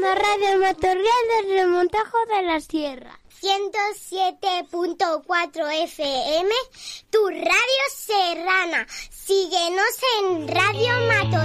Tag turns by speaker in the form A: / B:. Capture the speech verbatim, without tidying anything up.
A: escuchando Radio Matorral del Remontajo de la Sierra.
B: ciento siete punto cuatro F M, tu radio serrana. Síguenos en Radio Matorral.